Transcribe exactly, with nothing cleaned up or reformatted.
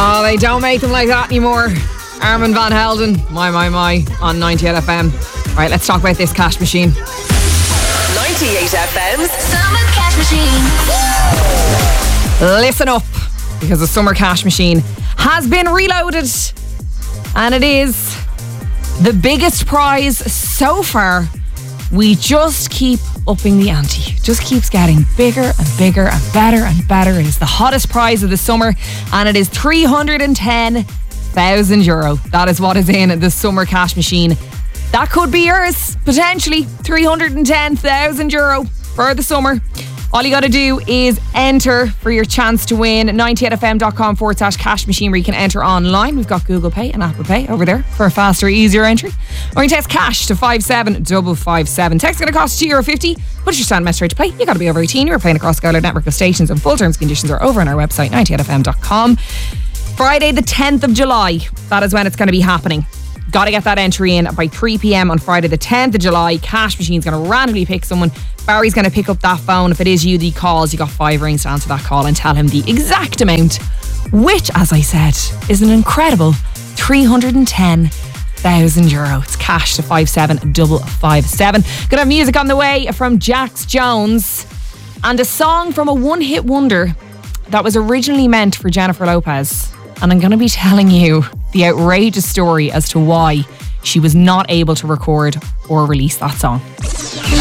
Oh, they don't make them like that anymore. Armin van Helden, my, my, my, on ninety-eight F M. Right, let's talk about this cash machine. ninety-eight F M's Summer Cash Machine. Listen up, because the Summer Cash Machine has been reloaded. And it is the biggest prize so far. We just keep upping the ante. Just keeps getting bigger and bigger and better and better. It is the hottest prize of the summer, and it is three hundred ten thousand euro. That is what is in the Summer Cash Machine. That could be yours, potentially. three hundred ten thousand euro for the summer. All you got to do is enter for your chance to win. ninety-eight fm.com forward slash cash machine, where you can enter online. We've got Google Pay and Apple Pay over there for a faster, easier entry. Or you can text cash to five seven five five seven. Text going to cost two euro fifty. Put your stand message to play. You got to be over eighteen. You're playing across Skylar network of stations, and full terms and conditions are over on our website, ninety-eight f m dot com. Friday the tenth of July. That is when it's going to be happening. Got to get that entry in by three p.m. on Friday the tenth of July. Cash Machine's going to randomly pick someone. Barry's going to pick up that phone. If it is you that he calls, you got five rings to answer that call and tell him the exact amount, which, as I said, is an incredible three hundred ten thousand euro. It's cash to five seven five five seven. Gonna have music on the way from Jax Jones and a song from a one-hit wonder that was originally meant for Jennifer Lopez. And I'm going to be telling you the outrageous story as to why she was not able to record or release that song.